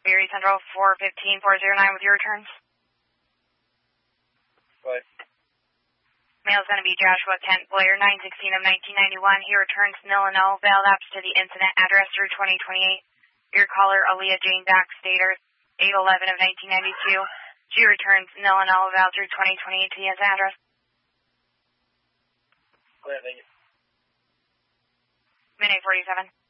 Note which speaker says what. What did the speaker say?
Speaker 1: Erie Central 415409 with your returns.
Speaker 2: Right.
Speaker 1: Mail is going to be Joshua Kent Blair, 916 of 1991. He returns nil and no, bail lapse to the incident address through 2028. Your caller, Aaliyah Jane Backstater, 811 of 1992. She returns nil and no, bail through 2028 to the incident address.
Speaker 2: Clear, thank you.
Speaker 1: Minute 47.